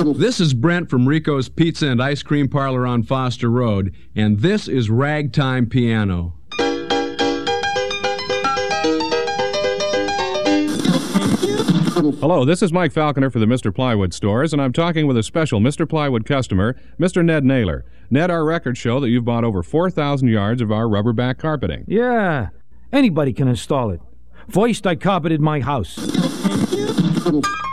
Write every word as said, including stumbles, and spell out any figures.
This is Brent from Rico's Pizza and Ice Cream Parlor on Foster Road, and this is Ragtime Piano. Hello, this is Mike Falconer for the Mister Plywood Stores, and I'm talking with a special Mister Plywood customer, Mister Ned Naylor. Ned, our records show that you've bought over four thousand yards of our rubber back carpeting. Yeah, anybody can install it. First, I carpeted my house.